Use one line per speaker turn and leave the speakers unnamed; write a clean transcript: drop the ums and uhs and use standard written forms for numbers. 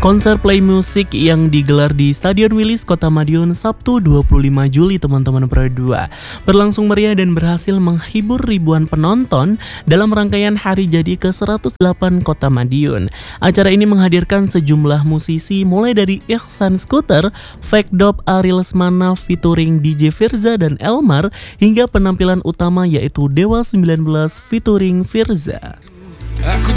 Konser Play Music yang digelar di Stadion Wilis Kota Madiun Sabtu 25 Juli teman-teman Pro 2 berlangsung meriah dan berhasil menghibur ribuan penonton dalam rangkaian hari jadi ke-108 Kota Madiun. Acara ini menghadirkan sejumlah musisi mulai dari Ihsan Scooter, Fake Dop, Ari Lesmana featuring DJ Firza dan Elmar hingga penampilan utama yaitu Dewa 19 featuring Firza.